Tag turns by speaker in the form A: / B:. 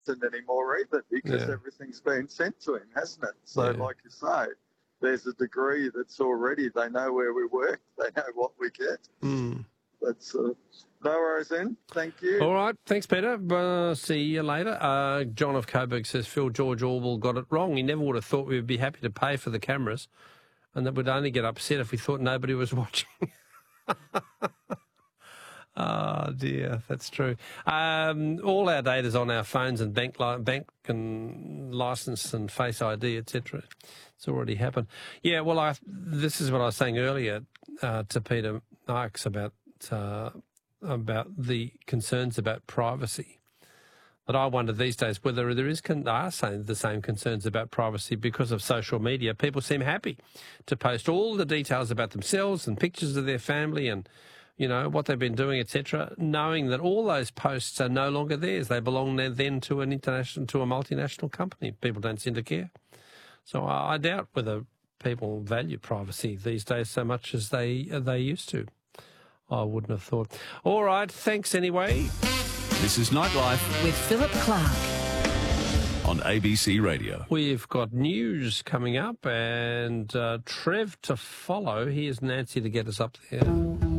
A: anymore either, because everything's been sent to him, hasn't it? So, like you say, there's a degree that's already, they know where we work, they know what we get. That's no worries then. Thank you.
B: All right. Thanks, Peter. See you later. John of Coburg says Phil George Orwell got it wrong. He never would have thought we would be happy to pay for the cameras and that we'd only get upset if we thought nobody was watching. Oh, dear. That's true. All our data's on our phones and bank and licence and Face ID, etc. It's already happened. Yeah, well, this is what I was saying earlier to Peter Marks about the concerns about privacy. But I wonder these days whether are saying the same concerns about privacy because of social media. People seem happy to post all the details about themselves and pictures of their family and, you know, what they've been doing, etc., knowing that all those posts are no longer theirs. They belong then to a multinational company. People don't seem to care. So I doubt whether people value privacy these days so much as they used to. I wouldn't have thought. All right, thanks anyway.
C: This is Nightlife
D: with Philip Clark
C: on ABC Radio.
B: We've got news coming up and Trev to follow. Here's Nancy to get us up there.